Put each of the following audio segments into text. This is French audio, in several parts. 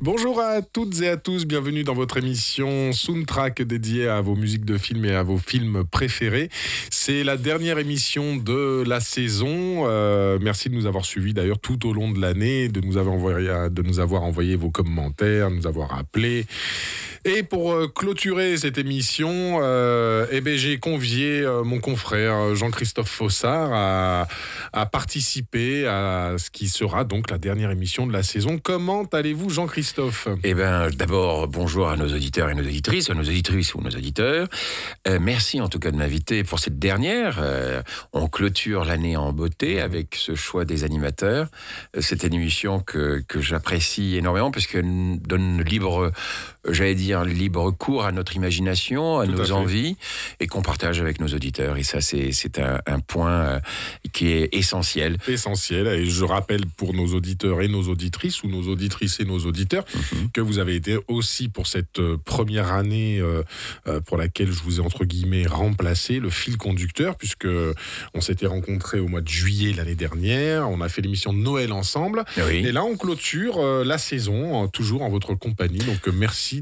Bonjour à toutes et à tous, bienvenue dans votre émission Soundtrack dédiée à vos musiques de films et à vos films préférés. C'est la dernière émission de la saison. Merci de nous avoir suivis d'ailleurs tout au long de l'année, de nous avoir envoyé vos commentaires, de nous avoir appelés. Et pour clôturer cette émission, j'ai convié mon confrère Jean-Christophe Fossard à participer à ce qui sera donc la dernière émission de la saison. Comment allez-vous, Jean-Christophe ? D'abord, bonjour à nos auditeurs et nos auditrices, ou nos auditeurs. Merci en tout cas de m'inviter pour cette dernière. On clôture l'année en beauté avec ce choix des animateurs. C'est une émission que j'apprécie énormément parce qu'elle donne libre cours à notre imagination, à nos envies, et qu'on partage avec nos auditeurs. Et ça, c'est un point qui est essentiel. Essentiel. Et je rappelle pour nos auditeurs et nos auditrices, ou nos auditrices et nos auditeurs, que vous avez été aussi pour cette première année pour laquelle je vous ai entre guillemets remplacé le fil conducteur, puisque on s'était rencontrés au mois de juillet l'année dernière. On a fait l'émission de Noël ensemble. Oui. Et là, on clôture la saison, toujours en votre compagnie. Donc, merci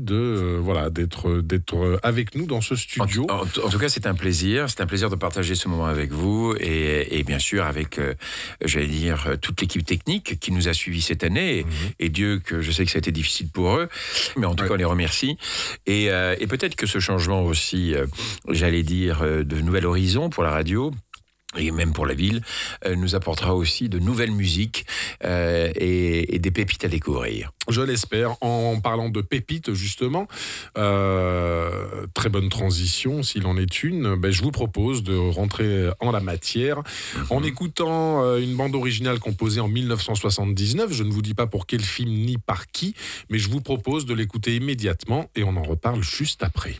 d'être avec nous dans ce studio. En tout cas, c'est un plaisir. C'est un plaisir de partager ce moment avec vous et bien sûr avec, toute l'équipe technique qui nous a suivis cette année. Et Dieu, que je sais que ça a été difficile pour eux, mais en tout cas, on les remercie. Et peut-être que ce changement aussi, de nouvel horizon pour la radio, et même pour la ville, nous apportera aussi de nouvelles musiques et des pépites à découvrir. Je l'espère. En parlant de pépites, justement, très bonne transition, s'il en est une, je vous propose de rentrer en la matière en écoutant une bande originale composée en 1979. Je ne vous dis pas pour quel film ni par qui, mais je vous propose de l'écouter immédiatement et on en reparle juste après.